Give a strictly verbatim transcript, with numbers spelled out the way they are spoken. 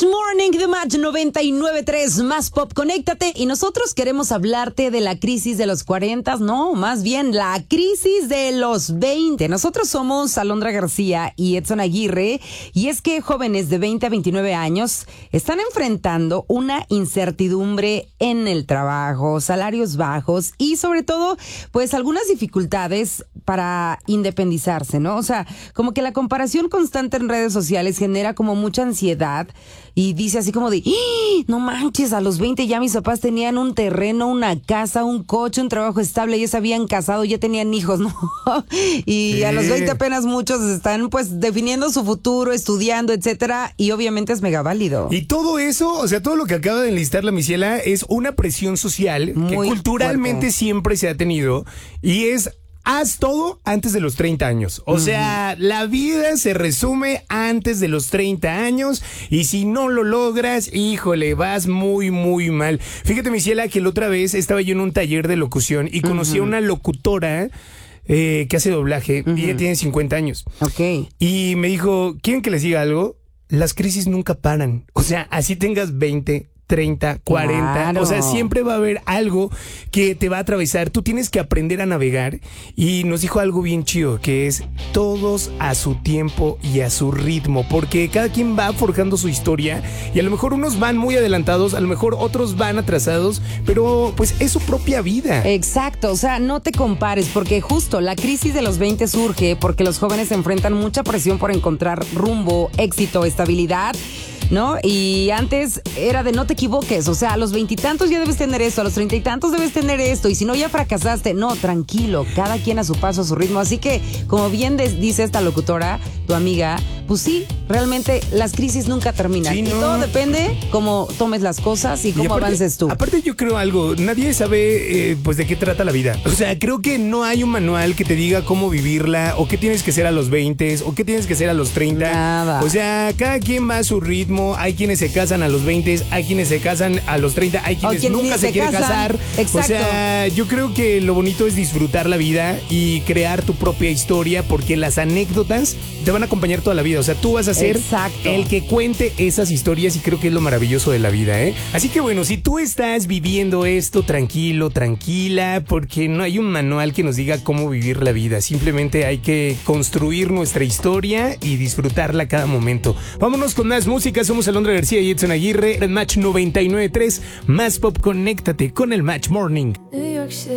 Match Morning de Match noventa y nueve punto tres, Más Pop, conéctate. Y nosotros queremos hablarte de la crisis de los cuarenta, no, más bien la crisis de los veinte. Nosotros somos Alondra García y Edson Aguirre, y es que jóvenes de veinte a veintinueve años están enfrentando una incertidumbre en el trabajo, salarios bajos y sobre todo, pues algunas dificultades para independizarse, ¿no? O sea, como que la comparación constante en redes sociales genera como mucha ansiedad y dice así como de, ¡Ah! No manches, a los veinte ya mis papás tenían un terreno, una casa, un coche, un trabajo estable, ya se habían casado, ya tenían hijos, ¿no? Y sí. A los veinte apenas muchos están pues definiendo su futuro, estudiando, etcétera, y obviamente es mega válido. Y todo eso, o sea, todo lo que acaba de enlistar la Miciela es una presión social Muy que culturalmente fuerte. Siempre se ha tenido y es haz todo antes de los treinta años. O uh-huh. sea, la vida se resume antes de los treinta años y si no lo logras, híjole, vas muy, muy mal. Fíjate, Miciela, que la otra vez estaba yo en un taller de locución y conocí uh-huh. a una locutora eh, que hace doblaje uh-huh. y ella tiene cincuenta años. Ok. Y me dijo, ¿quieren que les diga algo? Las crisis nunca paran. O sea, así tengas veinte, treinta, cuarenta, claro. O sea, siempre va a haber algo que te va a atravesar. Tú tienes que aprender a navegar y nos dijo algo bien chido, que es todos a su tiempo y a su ritmo, porque cada quien va forjando su historia y a lo mejor unos van muy adelantados, a lo mejor otros van atrasados, pero pues es su propia vida. Exacto, o sea, no te compares, porque justo la crisis de los veinte surge porque los jóvenes enfrentan mucha presión por encontrar rumbo, éxito, estabilidad, ¿no? Y antes era de no te equivoques, o sea, a los veintitantos ya debes tener esto, a los treinta y tantos debes tener esto, y si no ya fracasaste. No, tranquilo, cada quien a su paso, a su ritmo. Así que, como bien de, dice esta locutora, tu amiga, pues sí, realmente las crisis nunca terminan. Sí, no. Y todo depende cómo tomes las cosas y cómo y aparte, avances tú. Aparte yo creo algo, nadie sabe eh, pues de qué trata la vida. O sea, creo que no hay un manual que te diga cómo vivirla, o qué tienes que hacer a los veinte, o qué tienes que hacer a los treinta. Nada. O sea, cada quien va a su ritmo. Hay quienes se casan a los veinte, hay quienes se casan a los treinta, hay quienes quien nunca se, se quieren casar. Exacto. O sea, yo creo que lo bonito es disfrutar la vida y crear tu propia historia, porque las anécdotas te van a acompañar toda la vida. O sea, tú vas a ser Exacto. el que cuente esas historias y creo que es lo maravilloso de la vida, ¿eh? Así que bueno, si tú estás viviendo esto, tranquilo, tranquila, porque no hay un manual que nos diga cómo vivir la vida. Simplemente hay que construir nuestra historia y disfrutarla cada momento. Vámonos con más música. Somos Alondra García y Edson Aguirre en Match noventa y nueve punto tres. Más Pop, conéctate con el Match Morning.